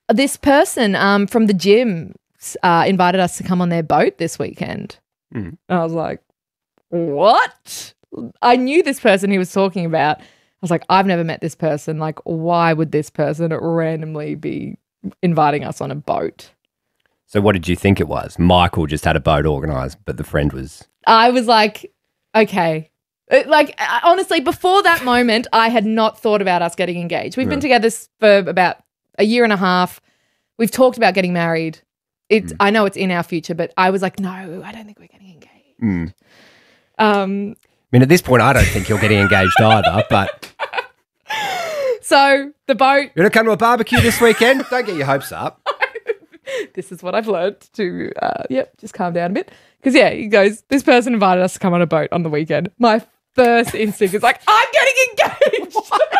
this person from the gym invited us to come on their boat this weekend. And I was like, what? I knew this person he was talking about. I was like, I've never met this person. Like, why would this person randomly be inviting us on a boat? So what did you think it was? Michael just had a boat organised, but the friend was... I was like, okay. Honestly, before that moment, I had not thought about us getting engaged. We've been together for about a year and a half. We've talked about getting married. I know it's in our future, but I was like, no, I don't think we're getting engaged. I mean, at this point, I don't think you're getting engaged either, but... So the boat... You're going to come to a barbecue this weekend? Don't get your hopes up. This is what I've learned to, just calm down a bit. Because, he goes, this person invited us to come on a boat on the weekend. My first instinct is like, I'm getting engaged.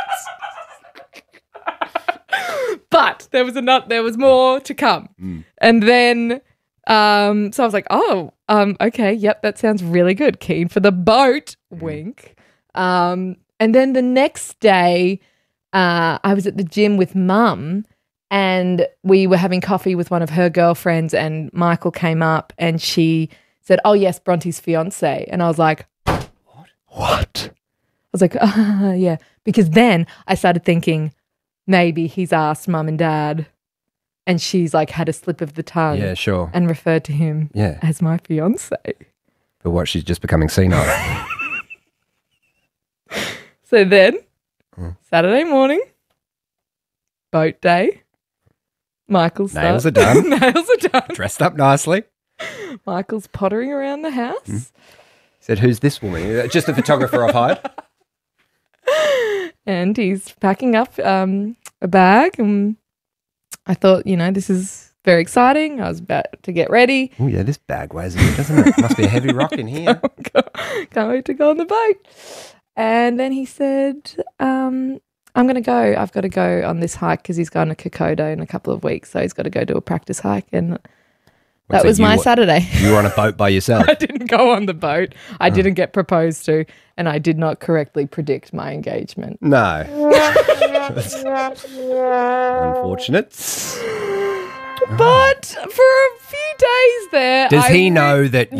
But there was more to come. And then, so I was like, okay, yep, that sounds really good. Keen for the boat, wink. And then the next day, I was at the gym with Mum and we were having coffee with one of her girlfriends and Michael came up and she said, oh, yes, Bronte's fiance. And I was like, what? I was like, yeah. Because then I started thinking maybe he's asked Mum and Dad and she's like had a slip of the tongue. Yeah, sure. And referred to him as my fiance. But what, she's just becoming senile? So then, Saturday morning, boat day. Michael's Nails are done. Nails are done. Dressed up nicely. Michael's pottering around the house. Said, who's this woman? Just a photographer I've hired. And he's packing up a bag. And I thought, this is very exciting. I was about to get ready. Oh, yeah, this bag weighs a bit, doesn't it? Must be a heavy rock in here. Can't wait to go on the boat. And then he said, I'm going to go. I've got to go on this hike because he's going to Kokoda in a couple of weeks. So he's got to go do a practice hike. And that was my Saturday. You were on a boat by yourself? I didn't go on the boat. I didn't get proposed to. And I did not correctly predict my engagement. No. Unfortunate. But for a few days there. Does he know that